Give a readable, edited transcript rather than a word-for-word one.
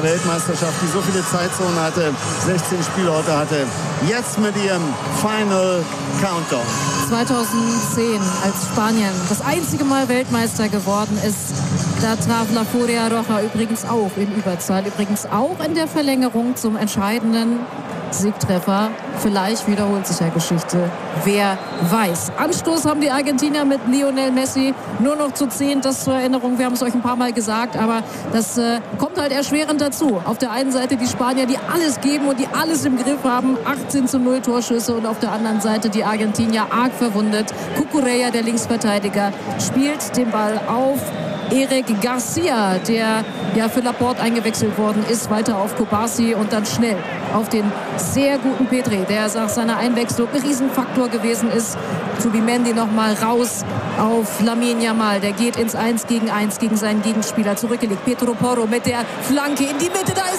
einer Weltmeisterschaft, die so viele Zeitzonen hatte, 16 Spielorte hatte. Jetzt mit ihrem Final Countdown. 2010, als Spanien das einzige Mal Weltmeister geworden ist, da traf La Furia Roja übrigens auch in Überzahl, übrigens auch in der Verlängerung zum entscheidenden Siegtreffer. Vielleicht wiederholt sich ja Geschichte. Wer weiß. Anstoß haben die Argentinier mit Lionel Messi. Nur noch zu 10, das zur Erinnerung. Wir haben es euch ein paar Mal gesagt, aber das kommt halt erschwerend dazu. Auf der einen Seite die Spanier, die alles geben und die alles im Griff haben. 18:0 Torschüsse und auf der anderen Seite die Argentinier arg verwundet. Cucurella, der Linksverteidiger, spielt den Ball auf Eric Garcia, der ja für Laporte eingewechselt worden ist, weiter auf Kobasi und dann schnell auf den sehr guten Pedri, der nach seiner Einwechslung ein Riesenfaktor gewesen ist. Zubimendi nochmal raus auf Lamine Yamal, der geht ins 1 gegen 1 gegen seinen Gegenspieler, zurückgelegt. Pedro Porro mit der Flanke in die Mitte, da ist